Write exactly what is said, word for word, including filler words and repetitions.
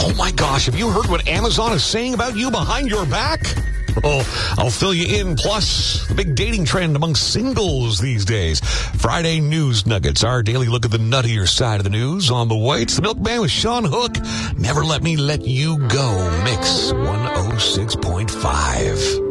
Oh my gosh, have you heard what Amazon is saying about you behind your back? Oh, I'll fill you in. Plus, the big dating trend among singles these days. Friday News Nuggets, our daily look at the nuttier side of the news. On the way, it's the Milkman with Sean Hook. Never Let Me Let You Go. Mix one oh six point five.